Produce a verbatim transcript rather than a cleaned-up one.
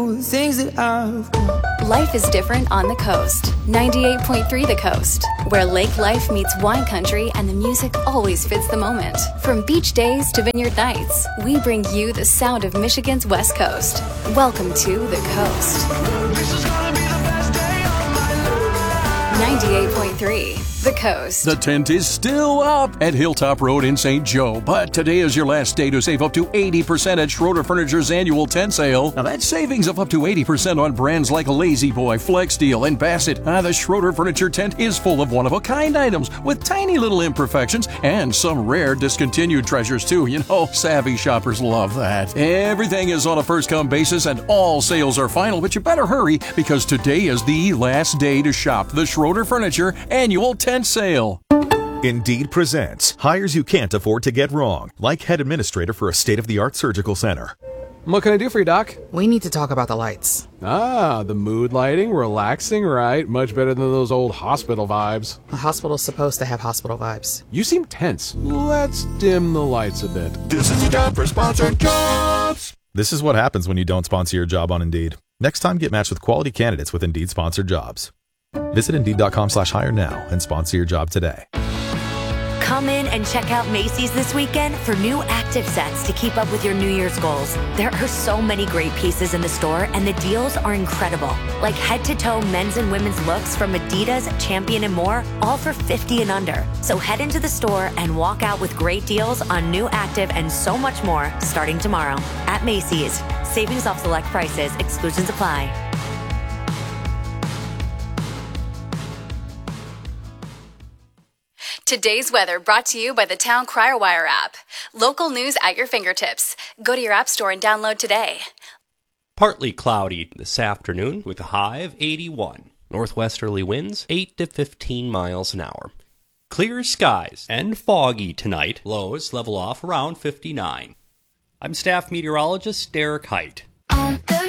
Things that I've Life is different on the coast. ninety-eight point three The Coast, where lake life meets wine country and the music always fits the moment. From beach days to vineyard nights, we bring you the sound of Michigan's West Coast. Welcome to The Coast. This is gonna be the best day of my life. ninety-eight point three The Coast. The tent is still up at Hilltop Road in Saint Joe, but today is your last day to save up to eighty percent at Schroeder Furniture's annual tent sale. Now that's savings of up to eighty percent on brands like Lazy Boy, Flex Steel, and Bassett. Ah, the Schroeder Furniture tent is full of one-of-a-kind items with tiny little imperfections and some rare discontinued treasures too. You know, savvy shoppers love that. Everything is on a first-come basis and all sales are final, but you better hurry because today is the last day to shop the Schroeder Furniture annual tent sale. Indeed presents hires you can't afford to get wrong, like head administrator for a state-of-the-art surgical center. What can I do for you, Doc? We need to talk about the lights. Ah, the mood lighting, relaxing, right? Much better than those old hospital vibes. A hospital's supposed to have hospital vibes. You seem tense. Let's dim the lights a bit. This is your job for sponsored jobs. This is what happens when you don't sponsor your job on Indeed. Next time, get matched with quality candidates with Indeed sponsored jobs. Visit Indeed.com slash hire now and sponsor your job today. Come in and check out Macy's this weekend for new active sets to keep up with your New Year's goals. There are so many great pieces in the store, and the deals are incredible. Like head-to-toe men's and women's looks from Adidas, Champion, and more, all for fifty dollars and under. So head into the store and walk out with great deals on new active and so much more starting tomorrow. At Macy's. Savings off select prices. Exclusions apply. Today's weather brought to you by the Town Crier Wire app. Local news at your fingertips. Go to your app store and download today. Partly cloudy this afternoon with a high of eighty-one. Northwesterly winds eight to fifteen miles an hour. Clear skies and foggy tonight. Lows level off around fifty-nine. I'm staff meteorologist Derek Height.